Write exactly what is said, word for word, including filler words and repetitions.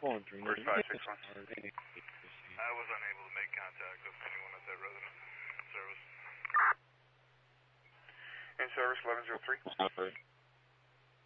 Where's five six one? I was unable to make contact with anyone at that resident service. In service eleven zero three.